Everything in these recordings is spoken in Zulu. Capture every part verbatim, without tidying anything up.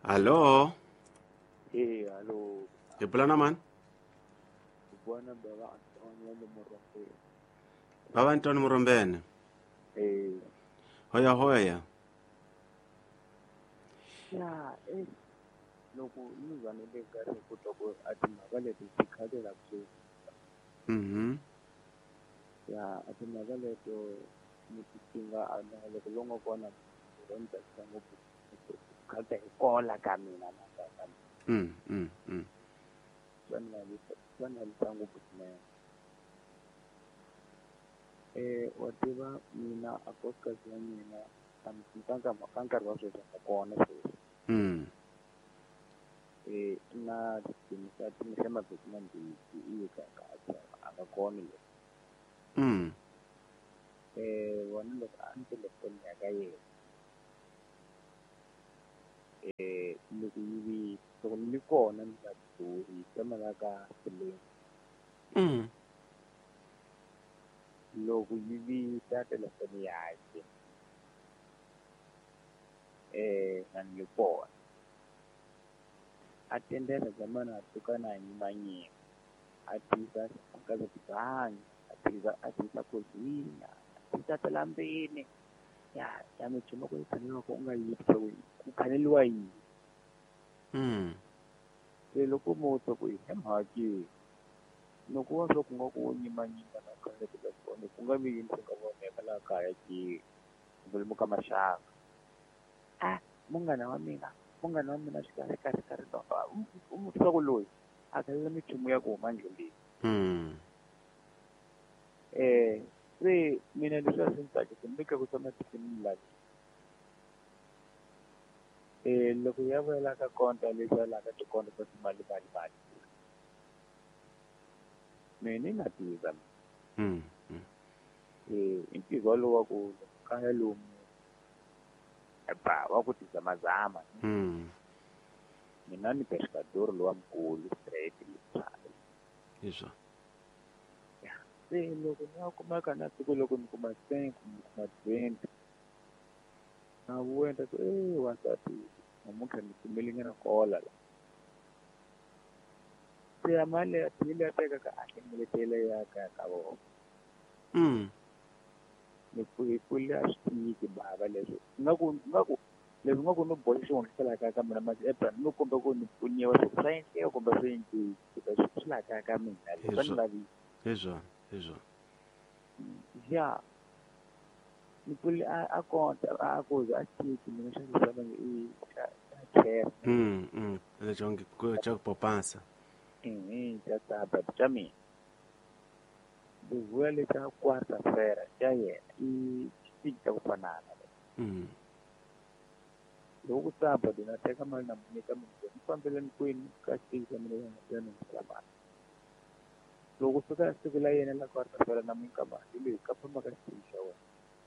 Allo, Eh, alo, ke pula naman? buwana baba Antonio le Morombe. Baba Ntoni Murombene. Eh, Hoya hoya. ya, eh, loko nizwane le nkarhi ku twa ku a timhaka leti ti khalela ku Mhm. ya a timhaka leto ni ti nga a na loko lo nga kona ro ni tsakisa ngopfu khalta hi kola ka mina na ka ka Mm, mm, mm. swa ni lavisa swa ni lavisa ngopfu swinene. Eh, wa tiva mina a podcast ya mina ka nkarhi ka nkarhi wa sweswi a kona sweswi. Mm. Eh, na tinisa tinisa mavhiki mambirhi iye ka ka a nga kona loko Mm. eh wona loko a ni telefoni ya ka yena eh loko yi vi loko ni kona ni nga duri yi tsemela ka filimi Mm. loko yi vita telefoni yakhe eh na ni kona a tendela zamana a tuka na nyimanyima a tisa ka tibangi a tisa a tisa kozina a tisa telambeni ya ya michumo ku khaneliwa ku nga yi ku khaneliwa yi Mm. se loko mo twa ku hi mhaki loko wa swa ku nga ku nyimanyima na khale telefoni ku nga vi yini swi nga voneka laha kaya ki vulumu ka maxaka ah munghana wa mina munghana wa mina xikarhi karhi karhi u mu twa ku loyi a khalela michumu ya ku huma ndleleni Mm. eh se mina leswi a swi ni tsakisa ni nyika ku tshama tikweni lavi eh loko ya vuyela ka konta leswi ya laha ka tikonto ta timali mali mali mina ni nga tiza Mm. Mm. eh i ntirho walowo wa ku kaya lomu ba wa ku tiza mazama Mm. mina ni pescador lowa mkulu straight letsale Iswa. se loko ni ya kumeka na siku loko ni kuma ten kumbe kuma twenty na vuenta ku eh wasati namuntlha ni kumele ngena kola la se ya mali ya tile ya teka ka a hlengeletele ya ka ka vona Mm. ni ku hi kule a swi tiki bava leswi ingaku ingaku leswi nga ku ni boxe xi hundzisela kaya ka mina masi eplan no kumbe ku ni pfuniwa swi swa endleka kumbe swi endleki kumbe swi laha kaya ka mina leswi swa ni lavisa Iswa. Iswa. ya ni pfule a a konta a kuze a tiki mina xa xisava i xa care Mm. Mm. Le jongi ku cha popansa. eh xa tsaba xa mina ni vuya le xa kwarta fera xa yena i xi ta ku fanana Mm. loko ku tsaba dina teka mali na munhu eka munhu ni fambeleni kwini ka xitichi xa mina ya ni n'wisela mali loko ku fika siku la yena la kwarta fera na muka mali leyi ka famba ka xitichi xa wena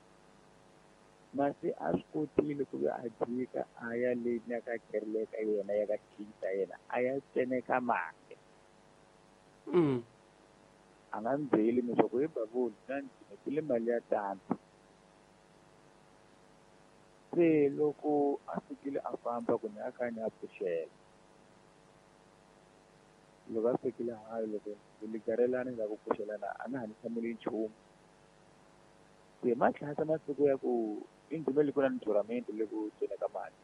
masi a swi kotile ku ve a jika a ya le ni ya ka kerele ka yena ya ka xitichi xa yena a ya tsemeka mali Mm. a nga ni byeli leswaku he babuni na ni kumekile mali ya tani se loko a fikile a famba ku ni a kha ni ya pfuxela loko a fikile hayi loko ligarelani nga ku pfuxelana a na ha ni tshameli nchumu se ma tlhasa masiku ya ku i ndhumeli ku na ni tournament le ku cela ka mali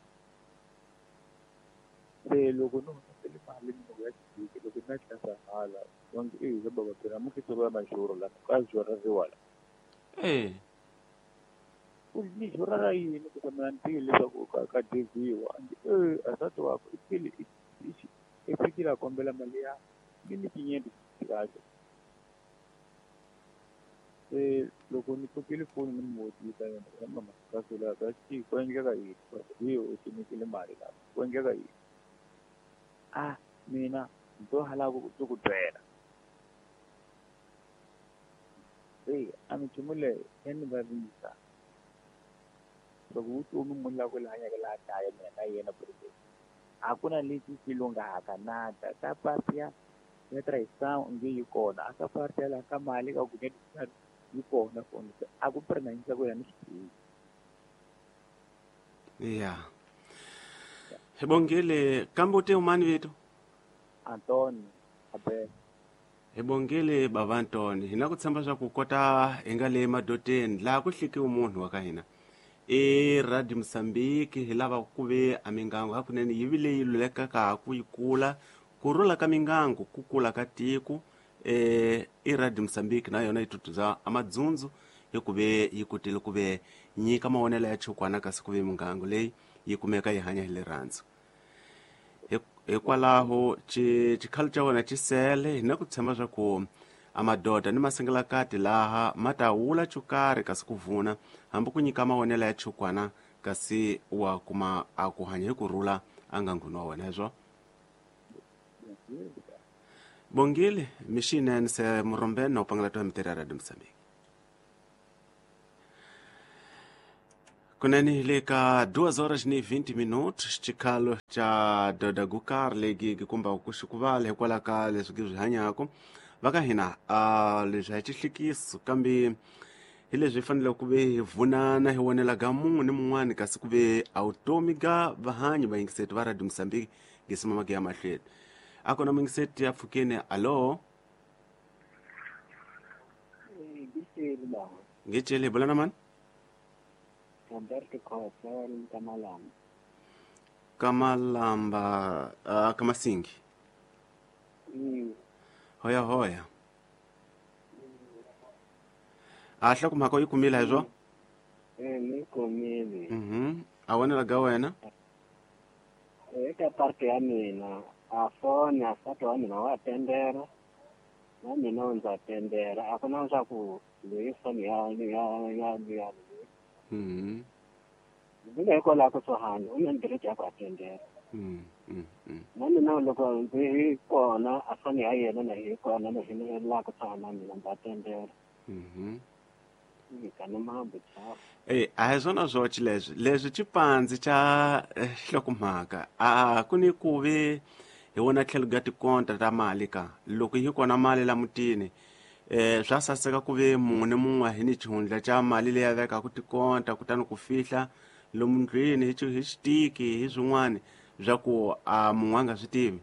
se loko ni humesele mali ni ya xidiki loko ni na tlhasa hala wangi i hi baba phela mukhitsiku ya maxoro la ka zhorariwa la Eh. ku ni zhorara yini ku mina ni tivile leswaku ka ka deviwa eh asati wako i pili i fikile a kombela mali ya mini kinyenti kahle se loko ni kokile foni ni mu vutisa yena mama ka sula ka xi ku endleka yini hi u tinyikile mali la ku endleka yini ah mina ndo hala ku ku byela se a mi chumule yani vavisa loko vutomi munhu la ku la hanyaka laha kaya mina na yena porque a ku na lexi xi lunghaka nada ka pasi ya ya tirhisana onge yi kona a ka pasi ya laha ka mali ka ku yi kona foni a ku prinanyisa ku yena ni xitichi Yeah. Hebongile kambote umani vitu. Antoni abe Hebongile baba Antoni. Hinakutsamba swa kukota engale madoteni la kuhliki umunhu wakahina. E Radio Mozambique hilava kuve amingango hakunene yivile yiluleka ka kuyikula kurula ka mingango kukula ka tiku e i Radio Mozambique na yona itutuza amadzunzu yokuve yikutile kuve nyika mawonela ya chukwana kasi kuve mingango leyi yikumeka yihanya hile randzu hikwalaho chikhalu cha wona chisele hina ku tshemba swa ku amadoda ni masengelakati laha matawula chukari kasi kuvuna hambi ku nyika mawonela ya chukwana kasi wa kuma akuhanya hi kurula anga ngunu wa wena hezwo bongile mixinene se murombeni na upangela toa miteri ya Radio Mozambique kunani hile ka duas horas ni vinte minutos chikalo cha doda gukar legi gikumba kushikuvale hikwala ka leswi gi hanyako vakahina a leswi ha xihlikiso kambe hi leswi fanele ku ve hi vunana hi wonela ga mun'we ni mun'wani kasi ku ve a vutomi ga vahanyi vayingiseti va Radio Mozambique gi simamaka ya mahlweni a kona muyingiseti ya pfukeni alo nge cele hi bulana mani Roberto Khosel Kamalamba kamalamba uh, kamasingi mm hoya hoya ahla kumhaka yi kumila hezwo eh ni komile mhm a wonela ga wena eka parte ya mina a fona a sato wa mina wa tendera na mina ndza tendera a kuna swa ku leyi foni ya ya ya ya mhm ndile ko la ko tsohana una ndireti ya ku atendera mhm mhm na mina loko ndzi kona a foni ya yena na hi kona na hina la ko tsohana mina ndza tendera mhm kana mambo cha eh a hi swona swochi leswi leswi chipanzi cha hlokumhaka a ku ni ku ve hi wona tlhelo ga tikonta ta mali ka loko hi kona mali la mutini eh swa saseka ku ve mun'we ni mun'we hi ni chihundla cha mali leyi veka ku tikonta kutani ku fihla lomu ndlwini hi hi xitiki hi swin'wana bya ku a mun'we a nga swi tivi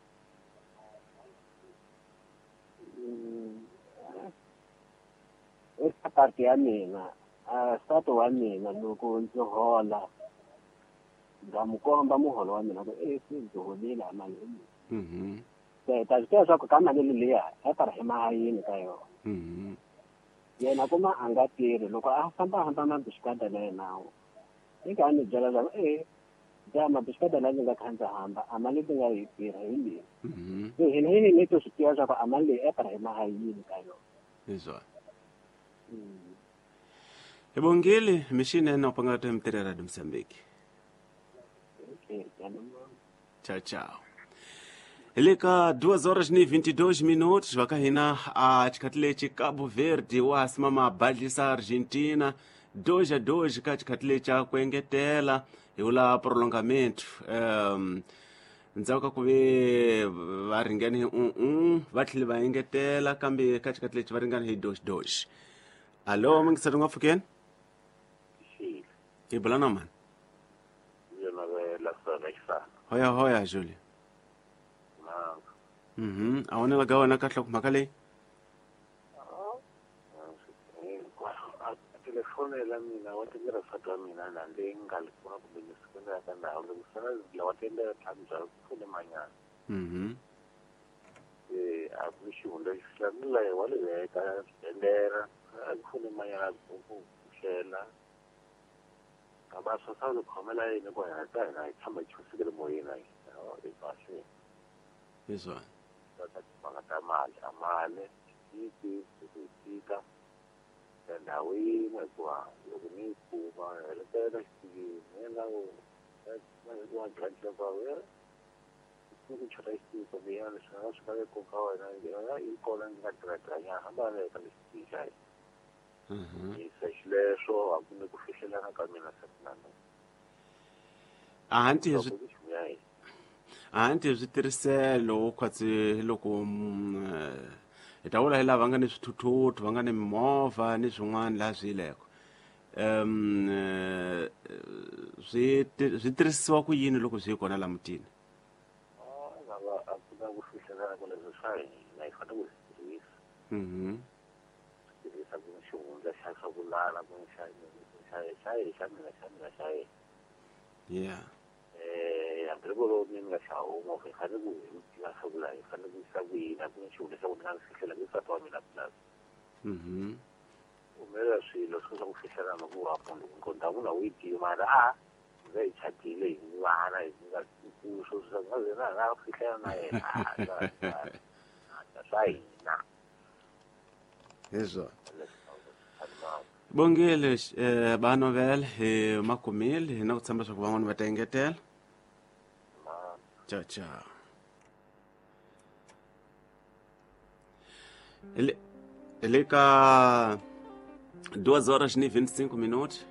eka parte ya mina a sato wa mina loko ndzi hola nga mukomba muholo wa mina ku eh ndzi holile a mali mhm se ta swi swa ku ka mali liya a ta rima hayini ka yona mhm yena kuma a nga tirhi loko a famba hamba mabiskwada na yena eka ni byela leswaku eh ja mabiskwada la ndzi nga khanza hamba a mali ndzi nga yi tirha hi leyi mhm so hina hini ni to swi tiva swa ku a mali leyi a ta rima hayini ka yona izwa Hebongile mixinene na upangela toa miteri ya Radio Mozambique okay jana Tchau, tchau. Ele ka duas horas ni vinte e dois minutos vakahina a chikhatileci Cabo Verde wa simama badlisa Argentina dois a dois ka chikhatileci cha kuengetela hi vula prolongamento um ndzhaku ka ku ve va ringane hi un va tlhele va engetela kambe ka chikhatileci va ringane hi dos dos alo mingisati nga pfukeni si hi bula na mani yona la sana isa hoya hoya Julie mhm a wonela ga wena ka hlokumhaka leyi telefoni la mina wa tendera fatwa mina na leyi nga li kuna kumbe ni sikona ya ka ndhawu loko sana la wa tendera thamza kule manyana mhm eh a ku xihundla xislamila wa le veka tendera a kule manyana ku hlela aba swa sa lo khomela yini ko ya ta na tshamba chusikele moyena e kahle izwa bakata mali amale iki ukufika endaweni kwa yokunikuba letela sikini lawo wa ganja bawe ukuchota isiko biyana sana sikawe kokawa na ngira ikola ngatratra ya habale kalisika mhm isashleso akune kufishelana kamina satlana ahanti hezwi ahanti hezwi tirhiselo khwatsi loko hi ta vula hi lava nga ni swithuthuthu va nga ni mimovha ni swin'wana laha swi yileko um eh, swi ti- swi tirhisiwa ku yini loko swi kona la mutini? Ah, lava a ku na ku fihlelana ku leswi swa hina hi fanele ku swi tirhisa Mhm. tirhisa ku ni xihundla xa swa ku lala ku ni xa xa xa ye xa mina xa mina xa ye Yeah. eh hambi loko lo ni nga xa huma hi fanele ku hi tiva swa ku la hi fanele ku sa ku yina ku ni xihundla xa ku ni nga ni fihlela ku sa twa mina plus Mhm. umela swilo swo swa ku fihlelana ku va munhu nkonda ku na wi tiva mara a ndza hi chatile hi vana hi nga ku swo swa nga ze na nga fihlela na yena a swa hina Hezwo. Animal. Bongile eh Banovele hi makumile hi na ku tshemba swa ku van'wana va ta engetela. Man. Ciao ciao. Ele ele ka duas horas e vinte e cinco minutos.